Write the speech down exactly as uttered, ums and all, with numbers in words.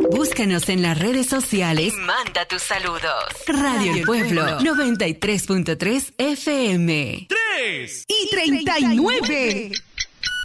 Búscanos en las redes sociales y manda tus saludos. Radio El Pueblo, noventa y tres punto tres F M. tres y treinta y nueve.